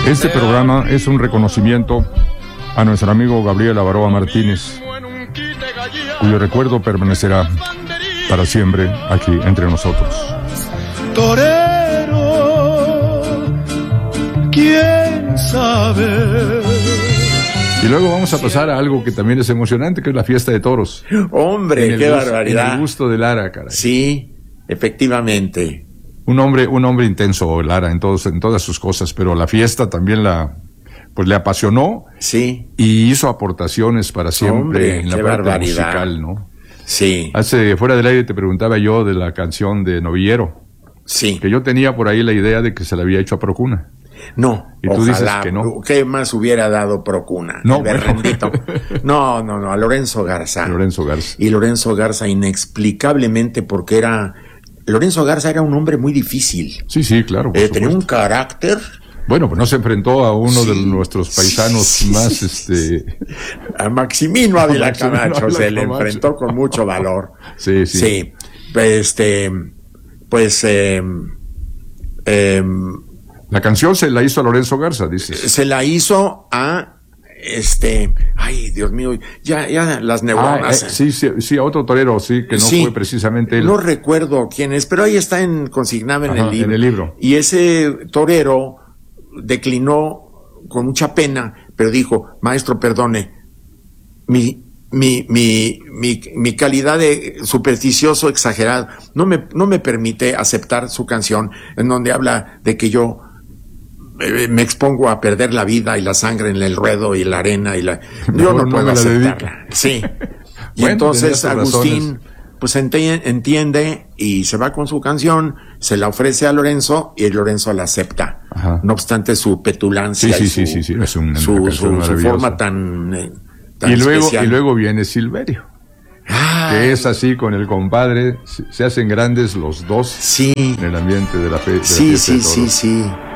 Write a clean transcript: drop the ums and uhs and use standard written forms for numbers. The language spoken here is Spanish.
Este programa es un reconocimiento a nuestro amigo Gabriel Avaroa Martínez, cuyo recuerdo permanecerá para siempre aquí entre nosotros. Torero, quién sabe. Y luego vamos a pasar a algo que también es emocionante, que es la fiesta de toros. Hombre, qué barbaridad. En el gusto de Lara, caray. Sí, efectivamente. Un hombre intenso, Lara, en todas sus cosas, pero la fiesta también le apasionó. Sí. Y hizo aportaciones para siempre. Hombre, en la qué parte barbaridad. musical, ¿no? Sí. Fuera del aire te preguntaba yo de la canción de Novillero. Sí. Que yo tenía por ahí la idea de que se la había hecho a Procuna. No, y tú dices que no. ¿Qué más hubiera dado Procuna? No, el berrendito. No, a Lorenzo Garza. Y Lorenzo Garza inexplicablemente, porque Lorenzo Garza era un hombre muy difícil. Sí, claro. Tenía un carácter. Bueno, pues no se enfrentó a uno de nuestros paisanos más, a Maximino Ávila Camacho, se le enfrentó con mucho valor. Sí. La canción se la hizo a Lorenzo Garza, dices. Se la hizo a ay, Dios mío, ya las neuronas. Sí, a otro torero, sí, que no fue precisamente él. No recuerdo quién es, pero ahí está consignada en el libro. Y ese torero declinó con mucha pena, pero dijo: maestro, perdone, mi calidad de supersticioso exagerado no me permite aceptar su canción, en donde habla de que yo me expongo a perder la vida y la sangre en el ruedo y la arena yo no puedo aceptarla. Sí. Y bueno, entonces Agustín pues entiende y se va con su canción, se la ofrece a Lorenzo y Lorenzo la acepta. Ajá. No obstante su petulancia y su forma tan y luego viene Silverio. Que es así con el compadre, se hacen grandes los dos en el ambiente de la fiesta. Sí.